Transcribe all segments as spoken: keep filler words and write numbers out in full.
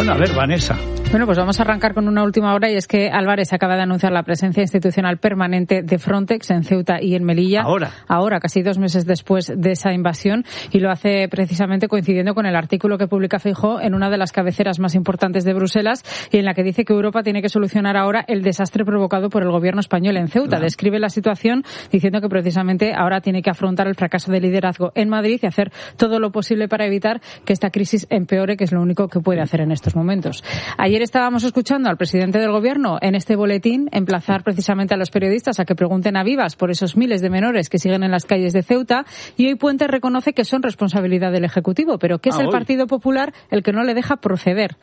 Bueno, a ver, Vanessa. Bueno, pues vamos a arrancar con una última hora, y es que Álvarez acaba de anunciar la presencia institucional permanente de Frontex en Ceuta y en Melilla. Ahora. Ahora, casi dos meses después de esa invasión, y lo hace precisamente coincidiendo con el artículo que publica Feijóo en una de las cabeceras más importantes de Bruselas, y en la que dice que Europa tiene que solucionar ahora el desastre provocado por el gobierno español en Ceuta. Claro. Describe la situación diciendo que precisamente ahora tiene que afrontar el fracaso de liderazgo en Madrid y hacer todo lo posible para evitar que esta crisis empeore, que es lo único que puede hacer en estos momentos. Ayer estábamos escuchando al presidente del Gobierno en este boletín emplazar precisamente a los periodistas a que pregunten a vivas por esos miles de menores que siguen en las calles de Ceuta, y hoy Puente reconoce que son responsabilidad del Ejecutivo, pero que es ah, el hoy. Partido Popular el que no le deja proceder.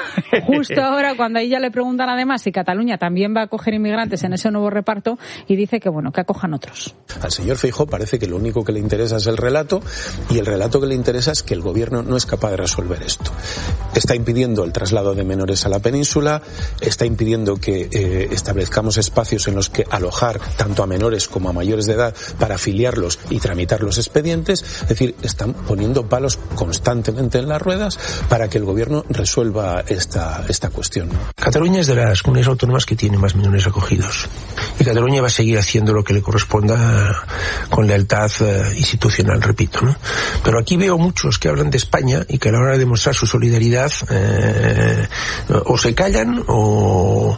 Justo ahora, cuando ahí ya le preguntan además si Cataluña también va a acoger inmigrantes en ese nuevo reparto, y dice que bueno, que acojan otros. Al señor Feijóo parece que lo único que le interesa es el relato, y el relato que le interesa es que el Gobierno no es capaz de resolver esto. Está impidiendo el traslado de menores a la península, está impidiendo que eh, establezcamos espacios en los que alojar tanto a menores como a mayores de edad para afiliarlos y tramitar los expedientes. Es decir, están poniendo palos constantemente en las ruedas para que el Gobierno resuelva esta, esta cuestión, ¿no? Cataluña es de las comunidades autónomas que tiene más menores acogidos, y Cataluña va a seguir haciendo lo que le corresponda con lealtad eh, institucional, repito, ¿no? Pero aquí veo muchos que hablan de España y que a la hora de demostrar su solidaridad eh, o se callan o,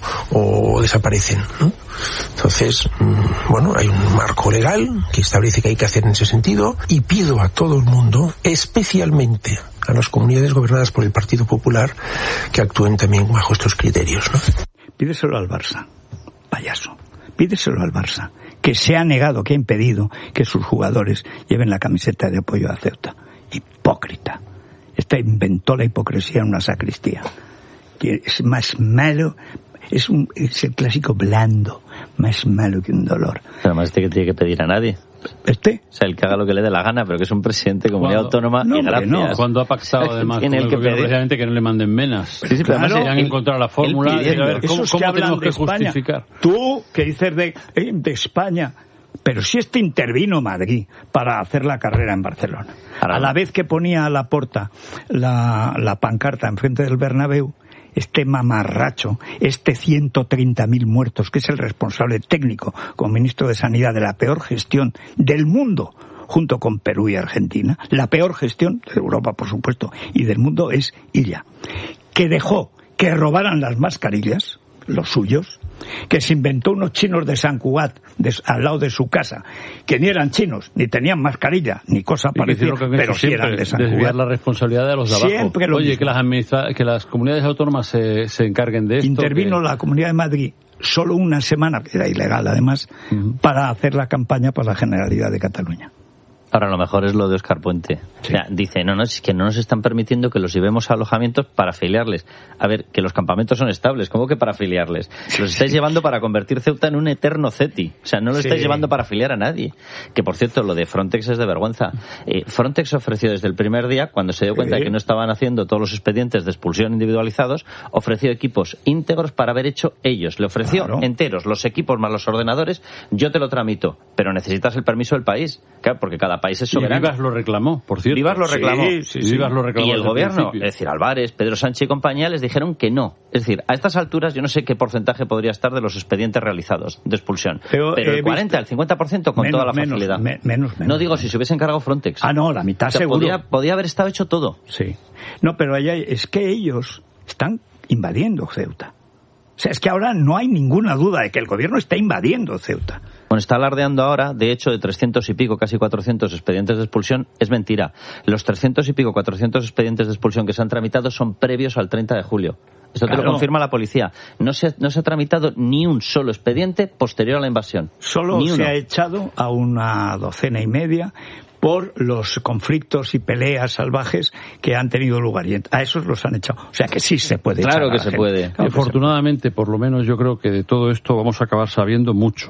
o desaparecen, ¿no? Entonces, bueno, hay un marco legal que establece que hay que hacer en ese sentido, y pido a todo el mundo, especialmente a las comunidades gobernadas por el Partido Popular, que actúen también bajo estos criterios, ¿no? Pídeselo al Barça, payaso. Pídeselo al Barça, que se ha negado, que ha impedido que sus jugadores lleven la camiseta de apoyo a Ceuta. Hipócrita. Esta inventó la hipocresía en una sacristía. Que es más malo, es, un, es el clásico blando, más malo que un dolor. Además, este que tiene que pedir a nadie. ¿Este? O sea, el que haga lo que le dé la gana, pero que es un presidente de comunidad autónoma, no, y gracias. No. Cuando ha pactado además con el gobierno precisamente que no le manden menas. Sí, sí, pero claro, además se han encontrado la fórmula de a ver cómo, cómo tenemos que justificar. Tú, que dices de, de España, pero si este intervino Madrid para hacer la carrera en Barcelona. Ahora, a la vez que ponía a Laporta la, la pancarta enfrente del Bernabéu, este mamarracho, este ciento treinta mil muertos, que es el responsable técnico como ministro de Sanidad de la peor gestión del mundo, junto con Perú y Argentina, la peor gestión de Europa, por supuesto, y del mundo, es Illa, que dejó que robaran las mascarillas, los suyos, que se inventó unos chinos de San Cugat de, al lado de su casa, que ni eran chinos, ni tenían mascarilla, ni cosa parecida, pero sí eran de San Cugat. Desviar la responsabilidad de los de abajo. Siempre lo Oye, mismo. que las, administra- que las comunidades autónomas se, se encarguen de esto. Intervino que... la Comunidad de Madrid solo una semana, que era ilegal además, uh-huh. para hacer la campaña para la Generalidad de Cataluña. Ahora, lo mejor es lo de Óscar Puente. Sí. O sea, dice, no, no, es que no nos están permitiendo que los llevemos a alojamientos para afiliarles. A ver, que los campamentos son estables, ¿cómo que para afiliarles? Los estáis llevando para convertir Ceuta en un eterno CETI. O sea, no lo sí. estáis llevando para afiliar a nadie. Que, por cierto, lo de Frontex es de vergüenza. Eh, Frontex ofreció desde el primer día, cuando se dio cuenta sí. de que no estaban haciendo todos los expedientes de expulsión individualizados, ofreció equipos íntegros para haber hecho ellos. Le ofreció claro. enteros, los equipos más los ordenadores, yo te lo tramito, pero necesitas el permiso del país. Claro, porque cada país es soberano. Y Vivas lo reclamó, por cierto. Vivas lo reclamó. Sí, sí, sí. Vivas lo reclamó. Y el gobierno, es decir, Álvarez, Pedro Sánchez y compañía, les dijeron que no. Es decir, a estas alturas yo no sé qué porcentaje podría estar de los expedientes realizados de expulsión. Pero, pero el cuarenta, el cincuenta por ciento con menos, toda la facilidad. Menos, menos, menos. No digo si se hubiese encargado Frontex. Ah, no, la mitad o sea, seguro. Podía, podía haber estado hecho todo. Sí. No, pero allá es que ellos están invadiendo Ceuta. O sea, es que ahora no hay ninguna duda de que el gobierno está invadiendo Ceuta. Bueno, está alardeando ahora, de hecho, de trescientos y pico, casi cuatrocientos expedientes de expulsión. Es mentira. Los trescientos y pico, cuatrocientos expedientes de expulsión que se han tramitado son previos al treinta de julio. Esto claro. te lo confirma la policía. No se, no se ha tramitado ni un solo expediente posterior a la invasión. Solo ni se uno. ha echado a una docena y media por los conflictos y peleas salvajes que han tenido lugar. Y a esos los han echado. O sea que sí se puede claro echar. Que se gente. puede. Claro, afortunadamente, por lo menos yo creo que de todo esto vamos a acabar sabiendo mucho.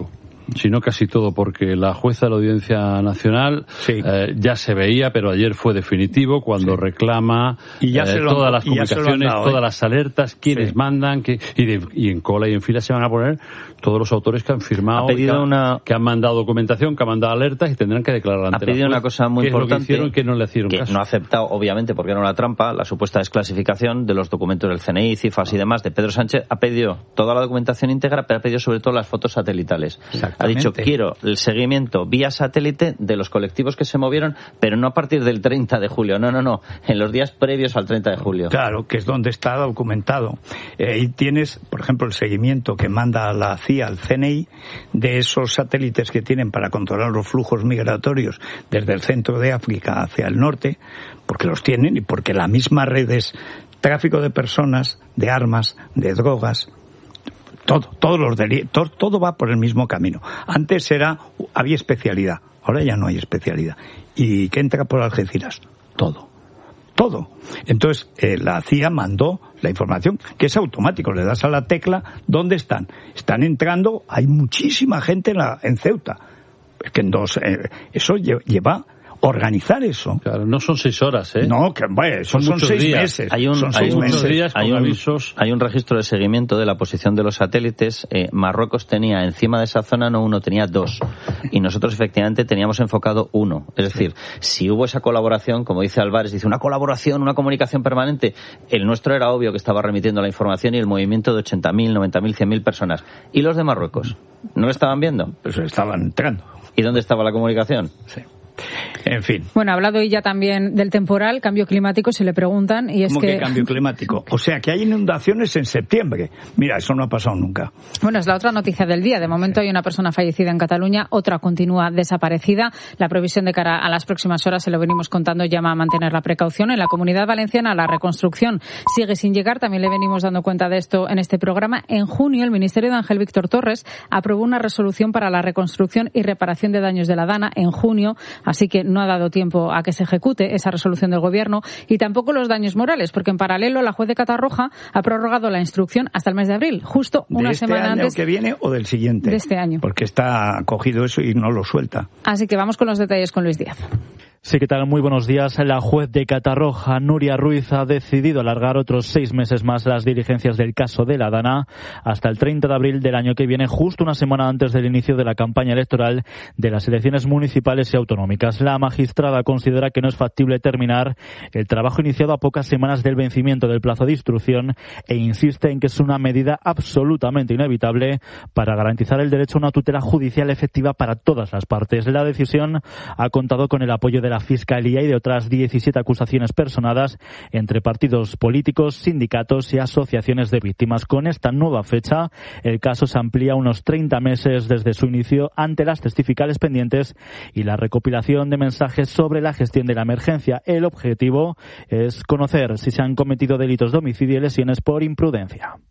sino casi todo, porque la jueza de la Audiencia Nacional sí. eh, ya se veía, pero ayer fue definitivo cuando sí. reclama y ya eh, se lo, todas las comunicaciones, dado, todas ¿eh? las alertas, quiénes sí. mandan, que, y, de, y en cola y en fila se van a poner todos los autores que han firmado, ha pedido que, ha, una... que han mandado documentación, que han mandado alertas y tendrán que declarar ante ha pedido la una cosa muy qué importante, es lo que hicieron, que no le hicieron que caso. no ha aceptado, obviamente, porque era una trampa, la supuesta desclasificación de los documentos del C N I, CIFAS y demás de Pedro Sánchez. Ha pedido toda la documentación íntegra, pero ha pedido sobre todo las fotos satelitales. Ha dicho, quiero el seguimiento vía satélite de los colectivos que se movieron, pero no a partir del treinta de julio, no, no, no, en los días previos al treinta de julio. Claro, que es donde está documentado. Eh, y tienes, por ejemplo, el seguimiento que manda la C I A al C N I de esos satélites que tienen para controlar los flujos migratorios desde el centro de África hacia el norte, porque los tienen y porque la misma red es tráfico de personas, de armas, de drogas, todo, todos los delitos, todo va por el mismo camino. Antes era, había especialidad, ahora ya no hay especialidad. ¿Y qué entra por Algeciras? Todo. Todo. Entonces, eh, la C I A mandó la información, que es automático, le das a la tecla, ¿dónde están? Están entrando, hay muchísima gente en, la, en Ceuta. Es que en dos, eh, eso lleva organizar eso. Claro, no son seis horas, ¿eh? No, que bueno, son, son seis días. meses. Hay un, son hay seis un, meses. días hay, un, avisos. hay un registro de seguimiento de la posición de los satélites. Eh, Marruecos tenía encima de esa zona no uno, tenía dos. Y nosotros efectivamente teníamos enfocado uno. Es decir, si hubo esa colaboración, como dice Álvarez, dice una colaboración, una comunicación permanente. El nuestro era obvio que estaba remitiendo la información y el movimiento de ochenta mil, noventa mil, cien mil personas. ¿Y los de Marruecos? ¿No lo estaban viendo? Pues estaban entrando. ¿Y dónde estaba la comunicación? Sí. En fin. Bueno, ha hablado ella también del temporal, cambio climático, si le preguntan. Y es ¿Cómo que... que cambio climático? O sea, que hay inundaciones en septiembre. Mira, eso no ha pasado nunca. Bueno, es la otra noticia del día. De momento hay una persona fallecida en Cataluña, otra continúa desaparecida. La previsión de cara a las próximas horas, se lo venimos contando, llama a mantener la precaución. En la Comunidad Valenciana la reconstrucción sigue sin llegar. También le venimos dando cuenta de esto en este programa. En junio, el Ministerio de Ángel Víctor Torres aprobó una resolución para la reconstrucción y reparación de daños de la Dana en junio, así que no ha dado tiempo a que se ejecute esa resolución del Gobierno, y tampoco los daños morales, porque en paralelo la juez de Catarroja ha prorrogado la instrucción hasta el mes de abril, justo una ¿De este semana año antes que viene o del siguiente? De este año. Porque está cogido eso y no lo suelta. Así que vamos con los detalles con Luis Díaz. Sí, ¿qué tal? Muy buenos días. La juez de Catarroja, Nuria Ruiz, ha decidido alargar otros seis meses más las diligencias del caso de la Dana hasta el treinta de abril del año que viene, justo una semana antes del inicio de la campaña electoral de las elecciones municipales y autonómicas. La magistrada considera que no es factible terminar el trabajo iniciado a pocas semanas del vencimiento del plazo de instrucción e insiste en que es una medida absolutamente inevitable para garantizar el derecho a una tutela judicial efectiva para todas las partes. La decisión ha contado con el apoyo de la Fiscalía y de otras diecisiete acusaciones personadas entre partidos políticos, sindicatos y asociaciones de víctimas. Con esta nueva fecha, el caso se amplía unos treinta meses desde su inicio ante las testificales pendientes y la recopilación de mensajes sobre la gestión de la emergencia. El objetivo es conocer si se han cometido delitos de homicidio y lesiones por imprudencia.